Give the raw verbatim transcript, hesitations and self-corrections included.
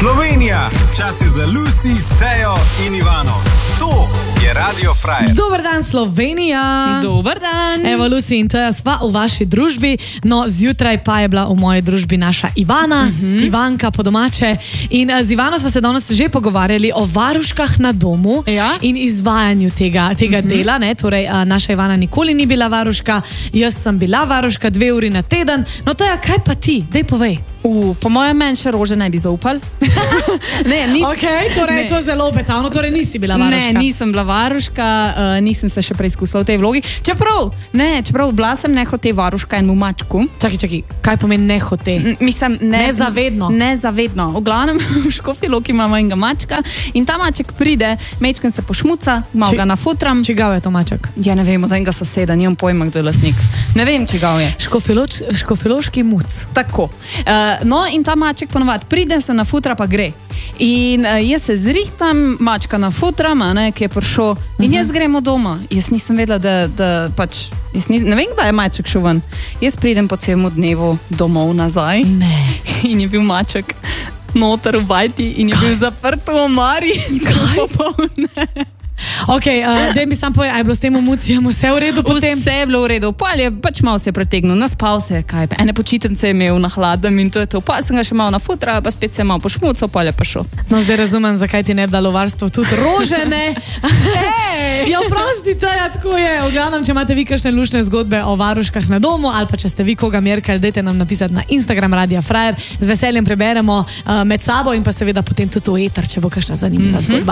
Slovenija, čas je za Lucy, Tejo in Ivano. To je Radio Frajer. Dober dan, Slovenija. Dober dan. Evo, Lucy in Teja sva v vaši družbi, no zjutraj pa je bila v moji družbi naša Ivana, uh-huh. Ivanka po domače. In z Ivano sva se danes že pogovarjali o varuškah na domu ja? in izvajanju tega, tega uh-huh. dela. Ne? Torej, naša Ivana nikoli ni bila varuška, jaz sem bila varuška dve uri na teden. No Teja, kaj pa ti? Dej povej. Uh, po mojem meni še rože ne bi zaupal. ne, nis... Ok, torej ne. To je zelo obetavno, torej nisi bila varuška. Ne, nisem bila varuška, uh, nisem se še preizkusila v tej vlogi. Čeprav, ne, čeprav bila sem nehote varuška enemu mačku. Čakaj, čakaj, kaj pomeni nehote? Mislim, ne, nezavedno. Nezavedno. V glavnem v Škofji Loki imamo enega mačka in ta maček pride, mečken se pošmuca, malo Či... ga nafutram. Čigav je to maček? Ja, ne vem, od enega soseda, nimam pojma, kdo je lastnik. Ne vem, čigav je. Škofjeloč, škofjeloški muc. Tako. Uh, No, in ta maček ponovadi pride, se nafutra, pa gre. In uh, jaz se zrihtam, mačka nafutram, ne, ki je prišel, in uh-huh. jaz gremo doma. Jaz nisem vedela, da, da pač, jaz nis, ne vem, kdaj je maček šel ven. Jaz pridem po celem dnevu domov nazaj. Ne. In je bil maček noter v bajti in je Kaj? bil zaprt v omari. Kaj? Ok, uh, da mi sam povej, a je bilo s tem mucijem vse v redu potem? Vse je bilo v redu, pa je pač malo se je pretegnil, naspal se je, kaj, ene počitnice je imel na hladem in to je to, pa sem ga še malo nafutral, pa spet se je malo pošmucal, pa je pa šel. No, zdaj razumem, zakaj ti ne bi dalo varstvo tudi rožene. Hey! Ja, prostite, ja, tako je. V glavnem, če imate vi kakšne luštne zgodbe o varuškah na domu, ali pa če ste vi koga merkali, dajte nam napisati na Instagram Radia Frajer, z veseljem preberemo uh, med sabo in pa seveda potem tudi v eter, če bo kakšna zanimiva mm-hmm. zgodba.